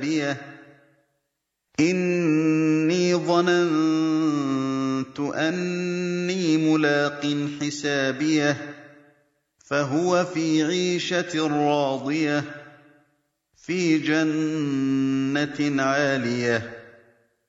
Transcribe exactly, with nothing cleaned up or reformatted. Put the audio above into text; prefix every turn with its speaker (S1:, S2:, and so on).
S1: إِنِّي ظَنَنتُ أَنِّي مُلَاقٍ حِسَابِيَهْ فَهُوَ فِي عِيشَةٍ رَّاضِيَةٍ فِي جَنَّةٍ عَالِيَةٍ